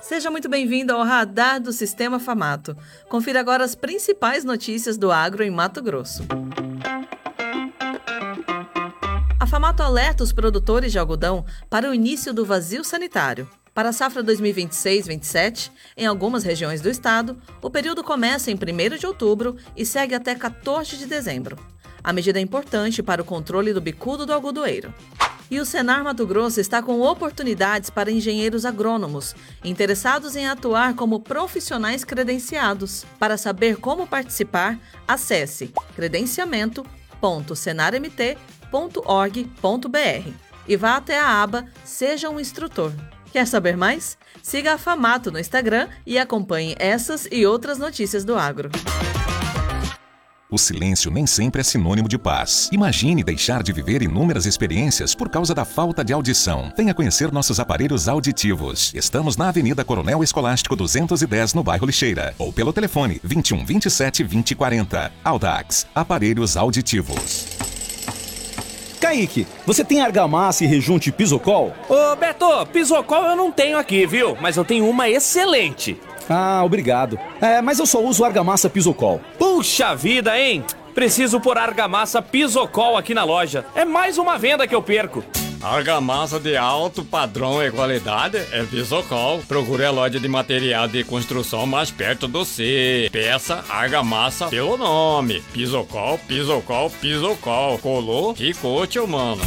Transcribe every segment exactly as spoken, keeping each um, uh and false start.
Seja muito bem-vindo ao Radar do Sistema Famato. Confira agora as principais notícias do agro em Mato Grosso. A Famato alerta os produtores de algodão para o início do vazio sanitário. Para a safra dois mil e vinte e seis vinte e sete, em algumas regiões do estado, o período começa em primeiro de outubro e segue até quatorze de dezembro. A medida é importante para o controle do bicudo do algodoeiro. E o Senar Mato Grosso está com oportunidades para engenheiros agrônomos, interessados em atuar como profissionais credenciados. Para saber como participar, acesse credenciamento ponto senarmt ponto org ponto br e vá até a aba Seja um Instrutor. Quer saber mais? Siga a Famato no Instagram e acompanhe essas e outras notícias do agro. O silêncio nem sempre é sinônimo de paz. Imagine deixar de viver inúmeras experiências por causa da falta de audição. Venha conhecer nossos aparelhos auditivos. Estamos na Avenida Coronel Escolástico duzentos e dez, no bairro Lixeira. Ou pelo telefone vinte e um, vinte e sete, vinte, quarenta. Audax, aparelhos auditivos. Kaique, você tem argamassa e rejunte Pisocol? Ô Beto, Pisocol eu não tenho aqui, viu? Mas eu tenho uma excelente. Ah, obrigado. É, mas eu só uso argamassa Pisocol. Puxa vida, hein? Preciso pôr argamassa Pisocol aqui na loja. É mais uma venda que eu perco. Argamassa de alto padrão e qualidade é Pisocol. Procure a loja de material de construção mais perto do C. Peça argamassa pelo nome. Pisocol, Pisocol, Pisocol. Colou, ficou, tio mano.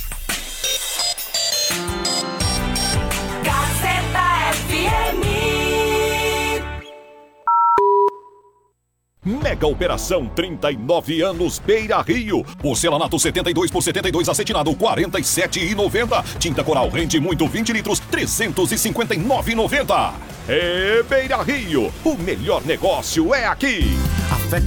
Mega Operação trinta e nove anos Beira Rio. Porcelanato setenta e dois por setenta e dois acetinado quarenta e sete reais e noventa centavos. Tinta Coral Rende Muito vinte litros trezentos e cinquenta e nove reais e noventa centavos. É Beira Rio. O melhor negócio é aqui.